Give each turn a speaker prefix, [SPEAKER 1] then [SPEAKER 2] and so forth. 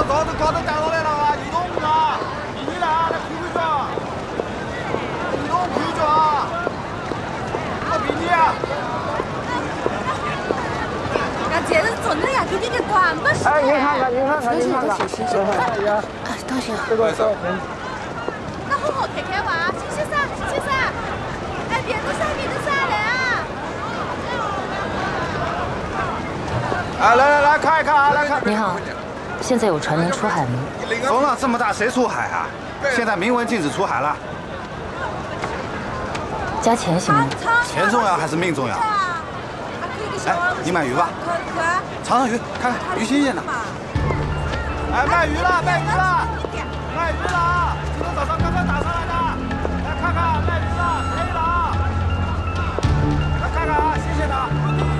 [SPEAKER 1] 早都搞得打过来了啊！移动啊！你来啊，来看看去啊！移动看去啊！我比你啊！
[SPEAKER 2] 那这是做那样给你个短不是？
[SPEAKER 3] 哎，您看看，您看看，您看看，
[SPEAKER 2] 哎呀，当心啊！
[SPEAKER 3] 这个手。
[SPEAKER 2] 那好好看看哇，先生，先生，哎，别弄啥来啊！
[SPEAKER 1] 哎，来看一看啊，来看。
[SPEAKER 4] 你好，现在有船能出海吗？
[SPEAKER 1] 风浪这么大，谁出海啊？现在明文禁止出海了。
[SPEAKER 4] 加钱行吗？
[SPEAKER 1] 钱重要还是命重要？哎，你买鱼吧，尝尝鱼，看看鱼新鲜的。哎，卖鱼了，卖鱼了，卖鱼了啊！今天早上刚刚打上来的，来看看卖鱼了，可以了啊！来看看啊，新鲜的。